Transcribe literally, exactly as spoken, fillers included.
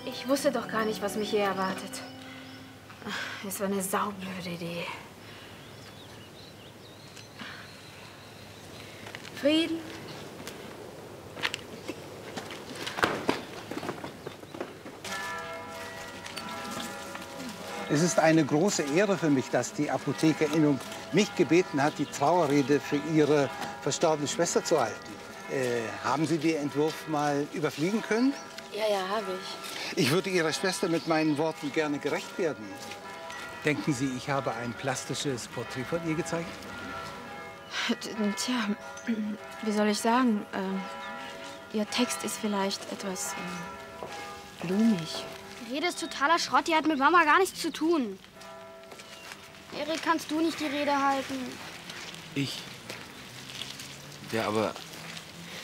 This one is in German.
Ich wusste doch gar nicht, was mich hier erwartet. Es war eine saublöde Idee. Frieden. Es ist eine große Ehre für mich, dass die Apothekerinnung mich gebeten hat, die Trauerrede für ihre verstorbene Schwester zu halten. Äh, haben Sie den Entwurf mal überfliegen können? Ja, ja, habe ich. Ich würde Ihrer Schwester mit meinen Worten gerne gerecht werden. Denken Sie, ich habe ein plastisches Porträt von ihr gezeigt? Tja, wie soll ich sagen? Ähm, Ihr Text ist vielleicht etwas ähm, blumig. Die Rede ist totaler Schrott, die hat mit Mama gar nichts zu tun. Erik, kannst du nicht die Rede halten? Ich? Ja, aber